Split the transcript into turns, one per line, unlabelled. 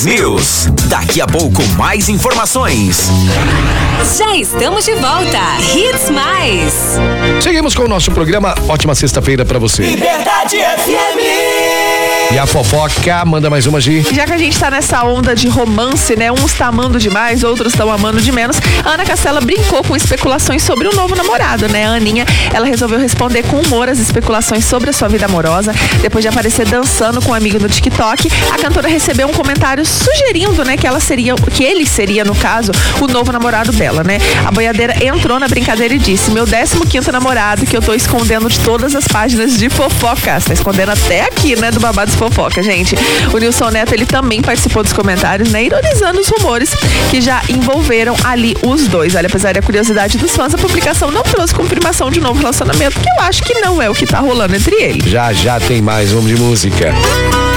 News. Daqui a pouco mais informações.
Já estamos de volta. Hits Mais.
Seguimos com o nosso programa. Ótima sexta-feira pra você.
Liberdade FM.
E a fofoca, manda mais uma, Gi.
Já que a gente tá nessa onda de romance, né? Uns tá amando demais, outros estão amando de menos. A Ana Castela brincou com especulações sobre o novo namorado, né? A Aninha, ela resolveu responder com humor as especulações sobre a sua vida amorosa. Depois de aparecer dançando com um amigo no TikTok, a cantora recebeu um comentário sugerindo, né, que ele seria, no caso, o novo namorado dela, né? A boiadeira entrou na brincadeira e disse: meu 15º namorado, que eu tô escondendo de todas as páginas de fofocas. Tá escondendo até aqui, né, do Babados Fofoca, gente. O Nilson Neto, ele também participou dos comentários, né, ironizando os rumores que já envolveram ali os dois. Olha, apesar da curiosidade dos fãs, a publicação não trouxe confirmação de novo relacionamento, que eu acho que não é o que tá rolando entre eles.
Já tem mais, vamos de música.